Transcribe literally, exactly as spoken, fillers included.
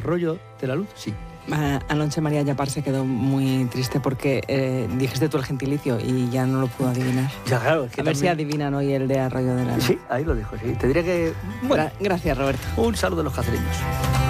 Arroyo de la Luz, sí. Anoche María Yapar se quedó muy triste porque eh, dijiste tú el gentilicio y ya no lo pudo adivinar. Ya, claro. Es que a ver también... si adivinan hoy el de Arroyo de la Luz. Sí, ahí lo dijo, sí. Te diré que... Bueno, Gra- gracias, Roberto. Un saludo de los cacereños.